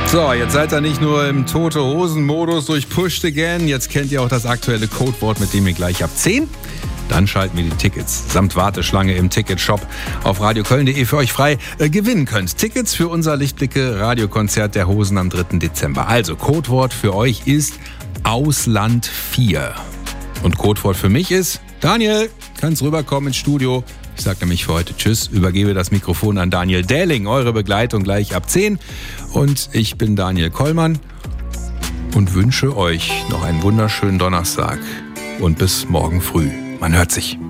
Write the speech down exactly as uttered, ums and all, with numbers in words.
So, jetzt seid ihr nicht nur im Tote-Hosen-Modus durch Push Again, jetzt kennt ihr auch das aktuelle Codewort, mit dem ihr gleich ab zehn, dann schalten wir die Tickets samt Warteschlange im Ticketshop auf radioköln punkt de für euch frei äh, gewinnen könnt. Tickets für unser Lichtblicke-Radiokonzert der Hosen am dritten Dezember. Also, Codewort für euch ist Ausland vier. Und Codewort für mich ist, Daniel, kannst rüberkommen ins Studio. Ich sage nämlich für heute Tschüss, übergebe das Mikrofon an Daniel Dähling, eure Begleitung gleich ab zehn. Und ich bin Daniel Kollmann und wünsche euch noch einen wunderschönen Donnerstag und bis morgen früh. Man hört sich.